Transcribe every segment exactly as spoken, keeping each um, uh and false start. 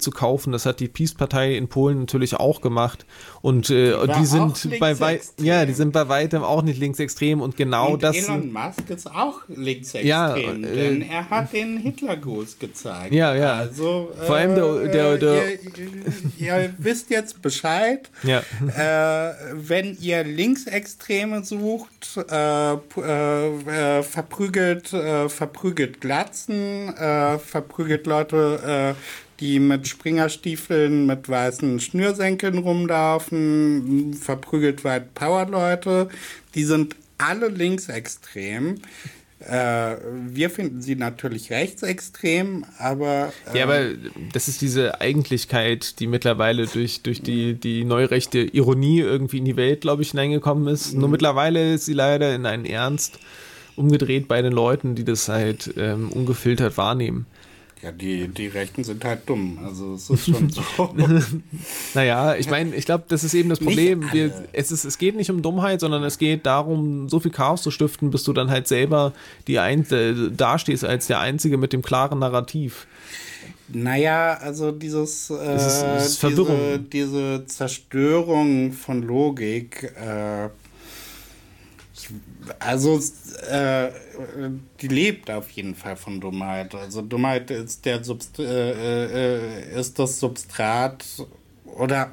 zu kaufen. Das hat die PiS-Partei in Polen natürlich auch gemacht. Und äh, die, die sind bei wei- ja, die sind bei weitem auch nicht linksextrem und genau und das. Elon Musk ist auch linksextrem, ja, äh, denn er hat den Hitlergruß gezeigt. Ja, ja. Also, vor allem der, der, der ihr, ihr wisst jetzt Bescheid. Ja. Äh, wenn ihr Linksextreme sucht, äh, äh, verprügelt, äh, verprügelt Glatzen, äh, verprügelt Leute, äh, die mit Springerstiefeln mit weißen Schnürsenkeln rumlaufen, verprügelt White Power Leute, die sind alle linksextrem. Äh, wir finden sie natürlich rechtsextrem, aber... Äh, ja, aber das ist diese Eigentlichkeit, die mittlerweile durch, durch die, die neurechte Ironie irgendwie in die Welt, glaube ich, hineingekommen ist. Mhm. Nur mittlerweile ist sie leider in einen Ernst umgedreht bei den Leuten, die das halt ähm, ungefiltert wahrnehmen. Ja, die, die Rechten sind halt dumm, also es ist schon so. Naja, ich meine, ich glaube, das ist eben das Problem. Wir, es, ist, es geht nicht um Dummheit, sondern es geht darum, so viel Chaos zu stiften, bis du dann halt selber die ein, äh, dastehst als der Einzige mit dem klaren Narrativ. Naja, also dieses, äh, es ist, es ist diese, diese Zerstörung von Logik, äh, also äh, die lebt auf jeden Fall von Dummheit. Also Dummheit ist der Subst äh, äh, ist das Substrat oder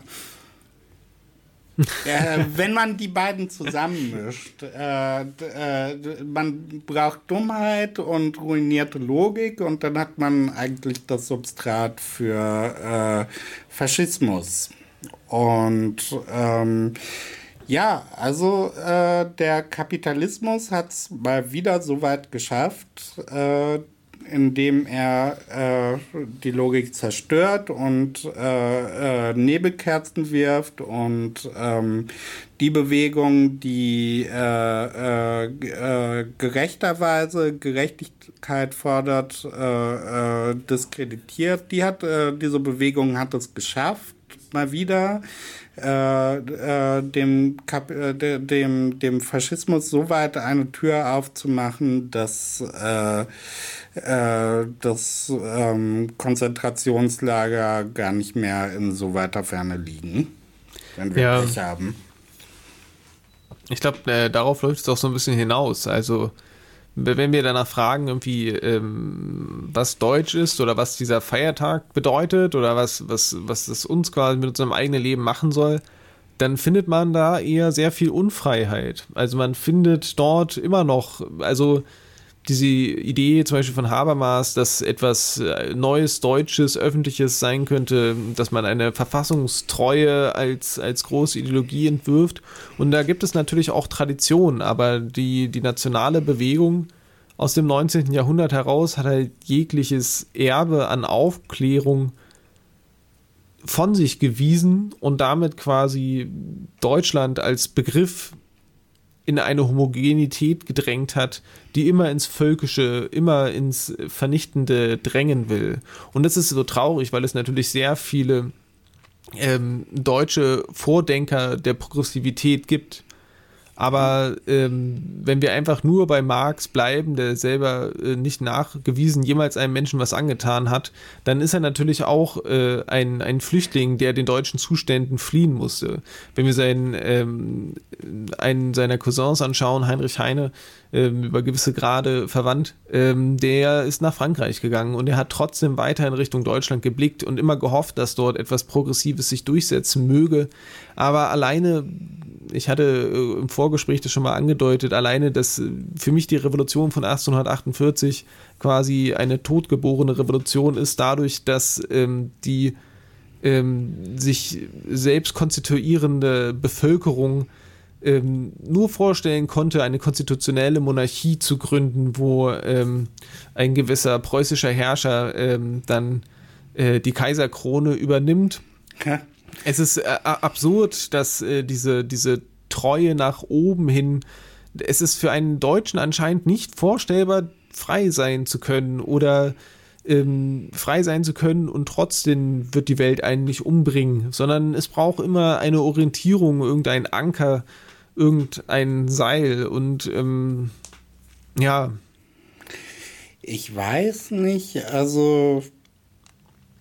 äh, wenn man die beiden zusammenmischt, äh, äh, man braucht Dummheit und ruinierte Logik und dann hat man eigentlich das Substrat für äh, Faschismus. Und ähm, ja, also äh, der Kapitalismus hat es mal wieder so weit geschafft, äh, indem er äh, die Logik zerstört und äh, äh, Nebelkerzen wirft und ähm, die Bewegung, die äh, äh, äh, gerechterweise Gerechtigkeit fordert, äh, äh, diskreditiert. Die hat, äh, diese Bewegung hat es geschafft, mal wieder Äh, äh, dem, Kap äh, de dem, dem Faschismus so weit eine Tür aufzumachen, dass äh, äh, das ähm, Konzentrationslager gar nicht mehr in so weiter Ferne liegen, wenn wir ja. Pech haben. Ich glaube, äh, darauf läuft es auch so ein bisschen hinaus. Also wenn wir danach fragen, irgendwie, ähm, was Deutsch ist oder was dieser Feiertag bedeutet oder was, was, was das uns quasi mit unserem eigenen Leben machen soll, dann findet man da eher sehr viel Unfreiheit. Also man findet dort immer noch, also diese Idee zum Beispiel von Habermas, dass etwas Neues, Deutsches, Öffentliches sein könnte, dass man eine Verfassungstreue als, als große Ideologie entwirft. Und da gibt es natürlich auch Traditionen, aber die, die nationale Bewegung aus dem neunzehnten Jahrhundert heraus hat halt jegliches Erbe an Aufklärung von sich gewiesen und damit quasi Deutschland als Begriff in eine Homogenität gedrängt hat, die immer ins Völkische, immer ins Vernichtende drängen will. Und das ist so traurig, weil es natürlich sehr viele ähm, deutsche Vordenker der Progressivität gibt. Aber ähm, wenn wir einfach nur bei Marx bleiben, der selber äh, nicht nachgewiesen jemals einem Menschen was angetan hat, dann ist er natürlich auch äh, ein, ein Flüchtling, der den deutschen Zuständen fliehen musste. Wenn wir seinen, ähm, einen seiner Cousins anschauen, Heinrich Heine, ähm, über gewisse Grade verwandt, ähm, der ist nach Frankreich gegangen und er hat trotzdem weiter in Richtung Deutschland geblickt und immer gehofft, dass dort etwas Progressives sich durchsetzen möge. Aber alleine, ich hatte äh, im Vorgespräch das schon mal angedeutet, alleine, dass äh, für mich die Revolution von achtzehnhundertachtundvierzig quasi eine totgeborene Revolution ist, dadurch, dass ähm, die ähm, sich selbst konstituierende Bevölkerung ähm, nur vorstellen konnte, eine konstitutionelle Monarchie zu gründen, wo ähm, ein gewisser preußischer Herrscher ähm, dann äh, die Kaiserkrone übernimmt. Ja. Es ist äh, absurd, dass äh, diese, diese Treue nach oben hin, es ist für einen Deutschen anscheinend nicht vorstellbar, frei sein zu können oder ähm, frei sein zu können und trotzdem wird die Welt einen nicht umbringen, sondern es braucht immer eine Orientierung, irgendein Anker, irgendein Seil und ähm, ja. Ich weiß nicht, also